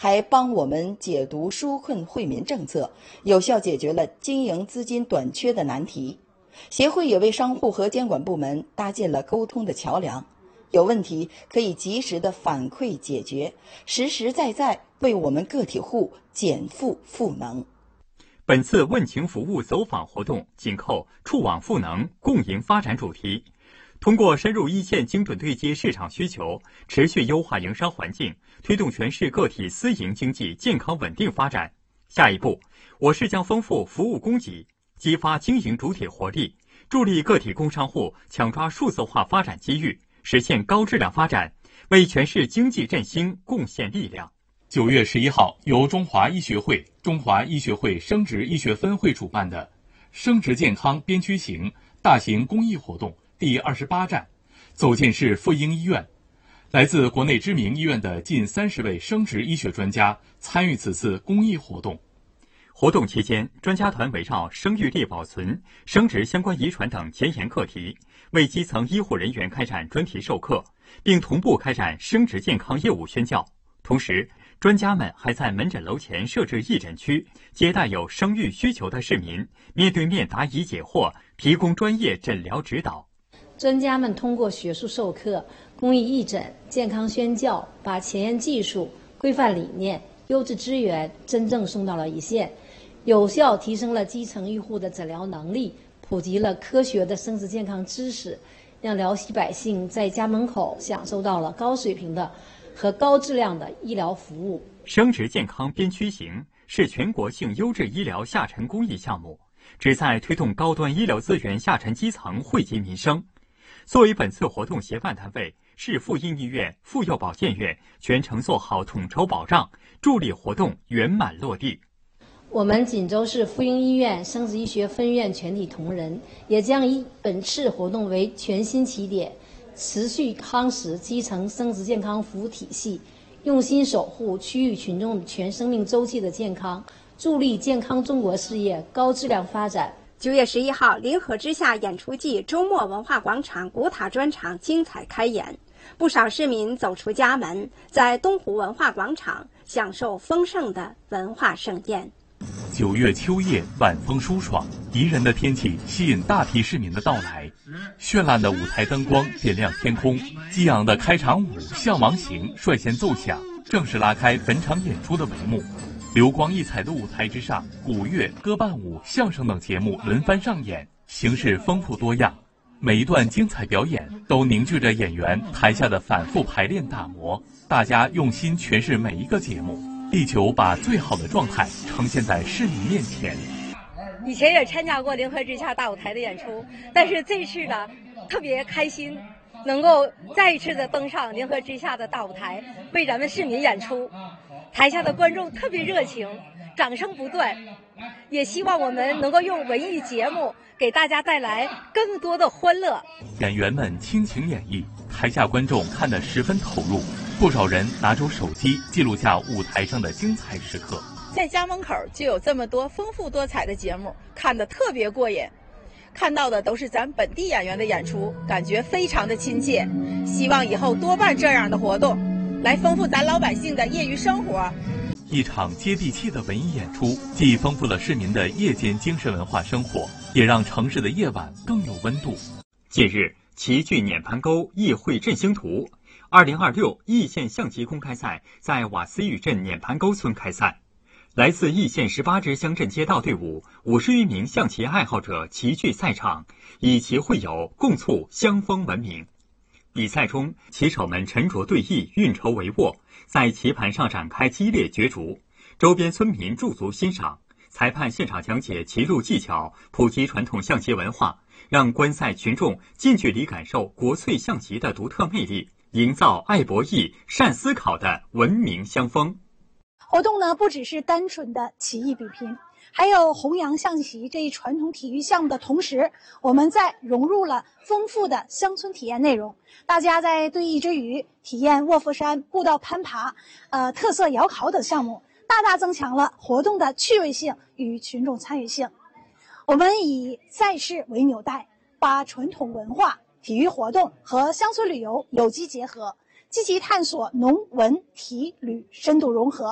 还帮我们解读纾困惠民政策，有效解决了经营资金短缺的难题。协会也为商户和监管部门搭建了沟通的桥梁，有问题可以及时的反馈解决，实实在在为我们个体户减负赋能。 本次问情服务走访活动紧扣触网赋能、共赢发展主题，通过深入一线精准对接市场需求，持续优化营商环境，推动全市个体私营经济健康稳定发展。下一步，我市将丰富服务供给，激发经营主体活力，助力个体工商户抢抓数字化发展机遇，实现高质量发展，为全市经济振兴贡献力量。 9月11号，由中华医学会、中华医学会生殖医学分会主办的生殖健康边区行大型公益活动第28站，走进市妇婴医院。来自国内知名医院的近30位生殖医学专家参与此次公益活动。 活动期间，专家团围绕生育力保存、生殖相关遗传等前沿课题，为基层医护人员开展专题授课，并同步开展生殖健康业务宣教。同时，专家们还在门诊楼前设置义诊区，接待有生育需求的市民，面对面答疑解惑，提供专业诊疗指导。 专家们通过学术授课、公益义诊、健康宣教，把前沿技术、规范理念、优质资源真正送到了一线，有效提升了基层医护的诊疗能力，普及了科学的生殖健康知识，让辽西百姓在家门口享受到了高水平的和高质量的医疗服务。 生殖健康边区行是全国性优质医疗下沉公益项目，旨在推动高端医疗资源下沉基层，惠及民生。作为本次活动协办单位，市妇婴医院、妇幼保健院全程做好统筹保障，助力活动圆满落地。 我们锦州市妇婴医院生殖医学分院全体同仁也将以本次活动为全新起点，持续夯实基层生殖健康服务体系，用心守护区域群众全生命周期的健康，助力健康中国事业高质量发展。 9月11号，临河之夏演出季周末文化广场古塔专场精彩开演，不少市民走出家门，在东湖文化广场享受丰盛的文化盛宴。 9月秋夜，晚风舒爽，宜人的天气吸引大批市民的到来。绚烂的舞台灯光点亮天空，激昂的开场舞《项王行》率先奏响，正式拉开本场演出的帷幕。流光溢彩的舞台之上，古乐、歌伴舞、相声等节目轮番上演，形式丰富多样。每一段精彩表演都凝聚着演员台下的反复排练打磨，大家用心诠释每一个节目，力求把最好的状态呈现在市民面前。 以前也参加过临河之夏大舞台的演出，但是这次呢特别开心，能够再一次的登上临河之夏的大舞台，为咱们市民演出。台下的观众特别热情，掌声不断，也希望我们能够用文艺节目给大家带来更多的欢乐。 演员们倾情演绎，台下观众看得十分投入，不少人拿出手机记录下舞台上的精彩时刻。 在家门口就有这么多丰富多彩的节目，看得特别过瘾。看到的都是咱本地演员的演出，感觉非常的亲切。希望以后多办这样的活动，来丰富咱老百姓的业余生活。 一场接地气的文艺演出，既丰富了市民的夜间精神文化生活，也让城市的夜晚更有温度。 近日，齐聚碾盘沟议会振兴图2026易县象棋公开赛在瓦斯峪镇碾盘沟村开赛。来自易县18支乡镇街道队伍50余名象棋爱好者齐聚赛场，以棋会友，共促乡风文明。比赛中，棋手们沉着对弈，运筹帷幄，在棋盘上展开激烈角逐。周边村民驻足欣赏，裁判现场讲解棋路技巧，普及传统象棋文化，让观赛群众近距离感受国粹象棋的独特魅力，营造爱博弈、善思考的文明乡风。 活动呢，不只是单纯的棋艺比拼，还有弘扬象棋这一传统体育项目的同时，我们在融入了丰富的乡村体验内容。大家在对弈之余，体验卧佛山、步道攀爬、特色窑烤等项目，大大增强了活动的趣味性与群众参与性。我们以赛事为纽带，把传统文化、体育活动和乡村旅游有机结合，积极探索农文体旅深度融合。